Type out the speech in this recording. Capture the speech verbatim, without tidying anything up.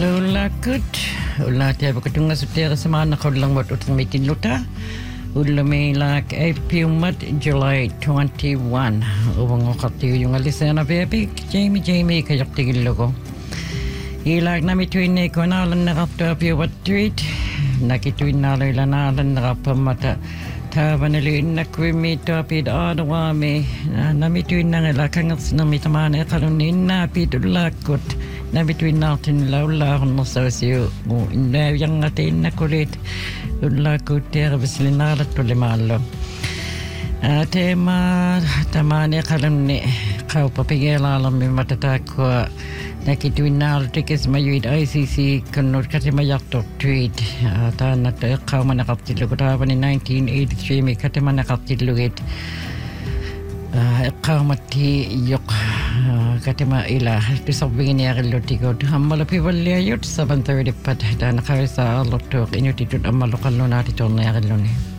Ulla good. Ulla tiaba kutunga sutera samana kodlang wat utang mitin luta. Ulla may like April mat July twenty-one. Ubang okati yung alisana baby. Jamie Jamie kayak tigil logo. Ilak na mituin na ikonalan na kapto api wat tweet. Nakituin na lo ilanalan na kapamata. Tabanaliin na kwimito api daadawa me. Namituin na ngalakangas na mitamana kalunin na api dulakot. Na between natin laula no sosio mo na yang atin na kulit ulla kuter bislinala to limalo tema tamane kalamne kau papigela alam mi matata ko nakituin na tikis mayuid I C C kanot katimayak to tweet ta na kau manakaptilo ko taban in nineteen eighty-three mi katimanakaptilo kau mati yok katima ila pisabingin niya kalutigo hamala piwalya yut seven thirty pat dan karisa lotto inyutitut amalokal no natito na kaloni